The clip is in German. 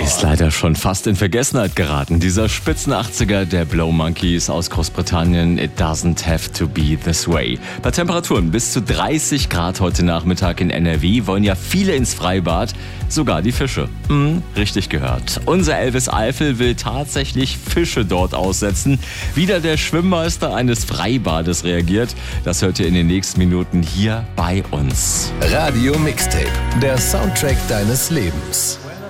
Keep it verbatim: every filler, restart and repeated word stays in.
Ist leider schon fast in Vergessenheit geraten. Dieser Spitzen-achtziger der Blow Monkeys aus Großbritannien. It doesn't have to be this way. Bei Temperaturen bis zu dreißig Grad heute Nachmittag in N R W wollen ja viele ins Freibad, sogar die Fische. Hm, richtig gehört. Unser Elvis Eifel will tatsächlich Fische dort aussetzen. Wieder der Schwimmmeister eines Freibades reagiert. Das hört ihr in den nächsten Minuten hier bei uns. Radio Mixtape, der Soundtrack deines Lebens.